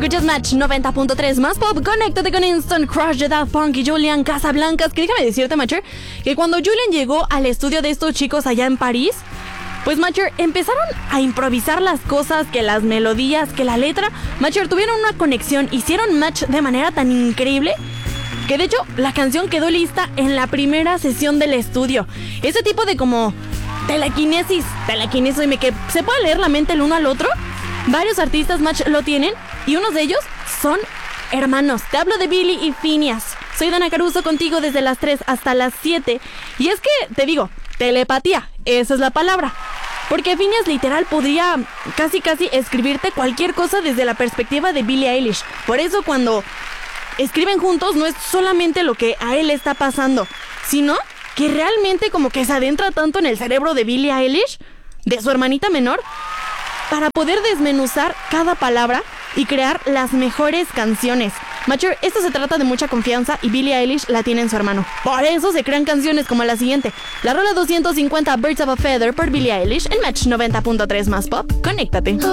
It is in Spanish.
Escuchas Match 90.3 más pop. Conéctate con Instant Crush de Daft Punk y Julian Casablancas. Que déjame decirte, Matcher, que cuando Julian llegó al estudio de estos chicos allá en París, pues, Matcher, empezaron a improvisar las cosas, que las melodías, que la letra. Matcher, tuvieron una conexión, hicieron match de manera tan increíble que de hecho la canción quedó lista en la primera sesión del estudio. Ese tipo de como telequinesis, que se puede leer la mente el uno al otro. Varios artistas Match lo tienen y unos de ellos son hermanos. Te hablo de Billy y Phineas. Soy Dana Caruso contigo desde las 3 hasta las 7. Y es que, te digo, telepatía, esa es la palabra. Porque Phineas literal podría casi escribirte cualquier cosa desde la perspectiva de Billie Eilish. Por eso cuando escriben juntos no es solamente lo que a él está pasando, sino que realmente como que se adentra tanto en el cerebro de Billie Eilish, de su hermanita menor, para poder desmenuzar cada palabra y crear las mejores canciones. Matcher, esto se trata de mucha confianza y Billie Eilish la tiene en su hermano. Por eso se crean canciones como la siguiente. La rola 250 Birds of a Feather por Billie Eilish en Match 90.3 más pop. Conéctate.